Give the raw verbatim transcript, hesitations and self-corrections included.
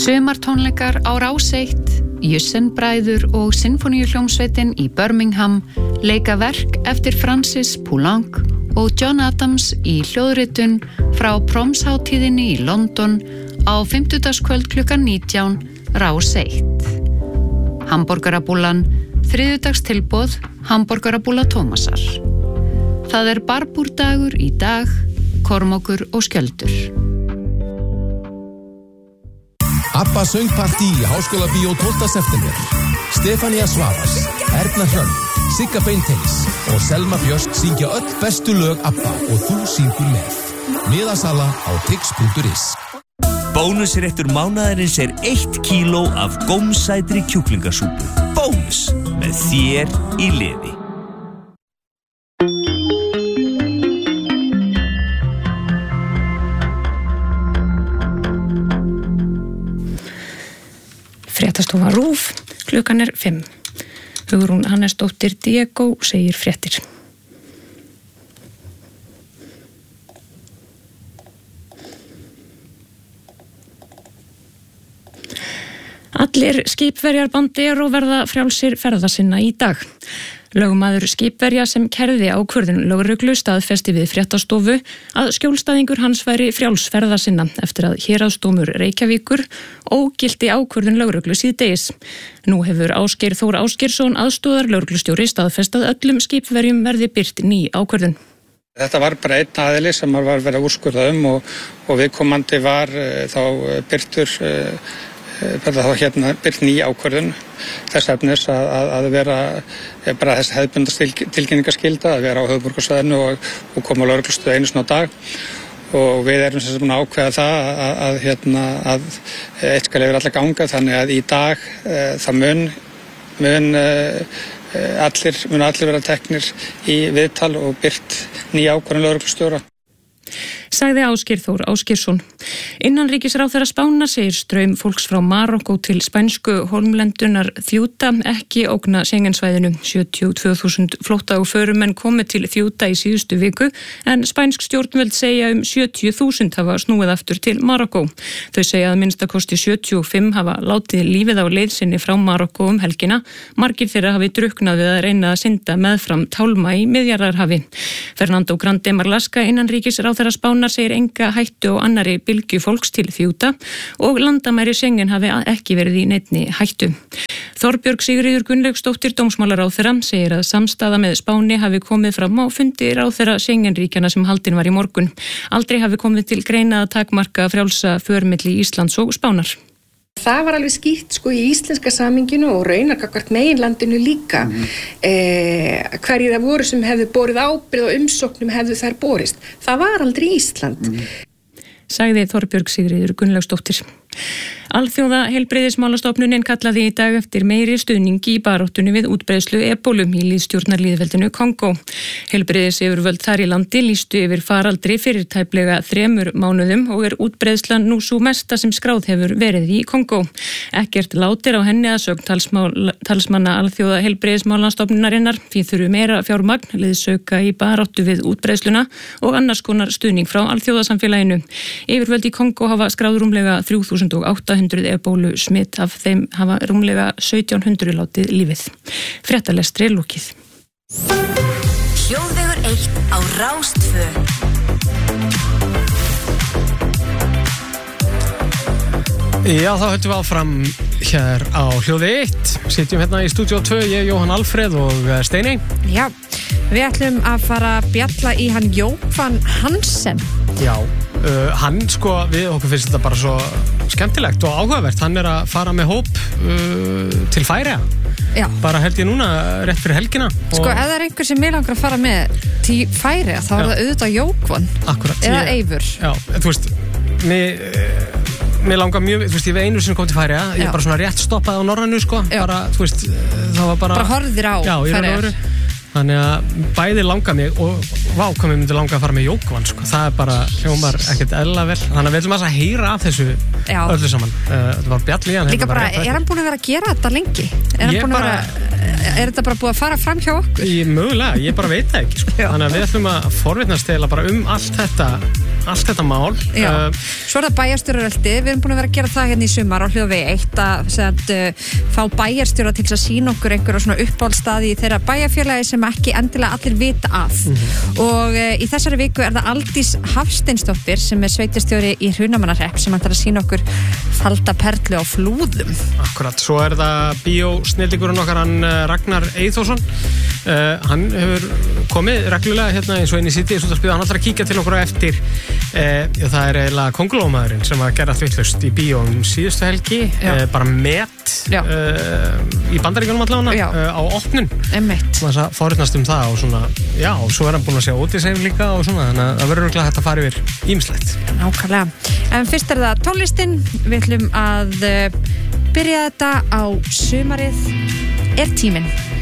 Sumartónleikar á Rás eitt, Jussen-bræður og Sinfoníuhljómsveitin í Birmingham leika verk eftir Francis Poulenc og John Adams í hljóðritun frá Promshátíðinni í London á fimmtudagskvöld klukkan nítján, Rás eitt. Hamborgarabúlan, þriðjudagstilboð, Hamborgarabúla Tómasar. Það er barbúrdagur í dag, Kormákur og Skjöldur. Abba söngpartí í Háskólabíó tólfta september. Stefania Svavars, Erna Hrönn, Sigga Beinteins og Selma Björk syngja öll bestu lög Abba og þú syngur með. Miðasala á tix punktur is. Bónusréttur mánaðarins er eitt kíló af gómsætri kjúklingasúpu. Bónus með þér í liði. Fréttastofa RÚV, klukkan er fimm. Hugrún Hannesdóttir Diego segir fréttir. Allir skipverjar Bandero verða frjálsir ferða sinna í dag. Lögmaður skipverja sem kærði ákvörðun lögreglu staðfesti við fréttastofu að skjólstæðingur hans væri frjáls ferða sinna eftir að héraðsdómur Reykjavíkur ógilti ákvörðun lögreglu síðdegis. Nú hefur Ásgeir Þór Ásgeirsson aðstoðar lögreglustjóri staðfest að öllum skipverjum verði birt ný ákvörðun. Þetta var bara einn aðili sem var verið að úrskurða um og, og viðkomandi var uh, þá birtur uh, verða þá hérna byrt ný ákvörðun þess efnis að, að, að vera bara þess hefðbundast til, tilkynningaskylda að vera á höfuðborgarsvæðinu og, og koma á lögreglustöð einu sinni á dag og við erum sem búin að ákveða það að, að, hérna, að eitt skal yfir alla ganga þannig að í dag e, það mun, mun e, allir, mun allir vera teknir í viðtal og byrt ný ákvörðun lögreglustjóra. Sagði Ásgeir Þór Ásgeirsson. Innanríkisráðherra Spánar segir straum fólks frá Marokkó til spænsku hólmlendunar Ceuta ekki ógna Schengensvæðinu. sjötíu og tvö þúsund flótta og förumenn komu til Ceuta í síðustu viku en spænsk stjórnvöld segja um sjötíu þúsund hafa snúið aftur til Marokkó. Þau segja að minnstakosti sjötíu og fimm hafa látið lífið á leið sinni frá Marokkó um helgina. Margir þeirra hafi drukknað við að reyna að synda meðfram tálma í Miðjarðarhafi. Fernando Grande Marlaska innanríkisráðherra Spánar segir enga hættu á annarri bylgju fólks til Ceuta og landamæri Schengen hafi ekki verið í neinni hættu. Þorbjörg Sigríður Gunnlaugsdóttir dómsmálaráðherra segir að samstaða með Spáni hafi komið fram á fundi ráðherra Schengen-ríkjana sem haldin var í morgun. Aldrei hafi komið til greina að takmarka frjálsa för milli Íslands og Spánar. Það var alveg skýrt sko í íslenska saminginu og raunar gagnvart meginlandinu líka. Mm. Eh, hverjir það voru sem hefðu borið ábyrgð og umsóknum hefðu þær borist. Það var aldrei Ísland. Mm. Sagði Þorbjörg Sigríður Gunnlaugsdóttir. Alþjóða heilbrigðismálastofnunin kallaði í dag eftir meiri stuðningi í baráttunni við útbreiðslu ebólu í lýðstjórnarlýðveldinu Kongó. Heilbrigðisyfirvöld þar í landi lýstu yfir faraldri fyrir tæplega þremur mánuðum og er útbreiðslan nú sú mesta sem skráð hefur verið í Kongó. Ekkert látir á henni að sögn talsmál, talsmanna Alþjóða heilbrigðismálastofnunarinnar því þurfi meira fjármagn, liðsauka í baráttu við útbreiðsluna og annars konar stuðning frá alþjóðasamfélaginu. Yfirvöld í Kongó hafa skráð rúmlega þrjú þúsund átta hundruð ebólu smitt, af þeim hafa rúmlega sautján hundruð látið lífið. Fréttalestri lokið. Hljóðvegur eitt á Rás tvö. Já, þá höldum við áfram hér á Hljóði eitt. Sitjum hérna í stúdíó tvö, ég, Jóhann Alfreð og Steiney. Já, við ætlum að fara að bjalla í hann Jóhann Hansen. Já, uh, hann sko, við okkur finnst þetta bara svo skemmtilegt og áhugavert. Hann er að fara með hóp uh, til Færeyja. Já. Bara held ég núna rétt fyrir helgina. Sko, ef það er einhver sem mig langar að fara með til Færeyja, þá er það auðvitað Jóhann. Akkurat. Eða ég, Eivur. Já, þú veist, mér... Uh, Mér langar mjög, þú veist, ég veið einu sem kom til Færeyja, ég bara svona rétt stoppaði á Norrænu, sko, já. Bara, þú veist, það var bara... Bara horfðir á Færeyjar. Þannig að bæði langar mig og vá, hvað mér myndi langa að fara með Jókvann, sko, það er bara hljómar ekkert eðlilega vel. Þannig að við ætlum að heyra af þessu já. Öllu saman. Þetta var bjall í hann. Líka bara, er hann búin að vera að gera þetta lengi? Er hann búin að vera, er þetta bara búið að fara fram hjá okkur? Ég, mögulega, ég bara veit það ekki, sko. Þannig að við ætlum að forvitnast eða bara um allt þetta allt þetta mál. Uh, Svo er það bæjarstjóraröldi, við erum búin að vera að gera það hérna í sumar á Hljóðvegi eitt að sagt, uh, fá bæjarstjóra til að sína okkur einhverja svona uppáhaldsstaði í þeirra bæjarfélagi sem ekki endilega allir vita af. Mm-hmm. Og uh, í þessari viku er það Aldís Hafsteinsdóttir sem er sveitarstjóri í Hrunamannahrepp sem ætlar að sína okkur falda perlu á Flúðum. Akkurat, svo er það bíósnilligurinn okkar hann Ragnar Eyþórsson. Uh, hann hefur komið reglulega hérna eins og einn í City hann ætlar að kíkja til okkur á eftir uh, já, það er eiginlega kongulómaðurinn sem að gera allt vitlaust í bíóm síðustu helgi uh, bara met uh, í Bandaríkjunum allavega uh, á opnun þannig að forutnast um það og svona, já, og svo er hann búin að sjá Odyssey líka og svona, þannig að það verður örugglega hægt að fara yfir ýmislegt. Nákvæmlega, en fyrst er það tónlistin, við ætlum að uh, byrja þetta á sumarið er tíminn.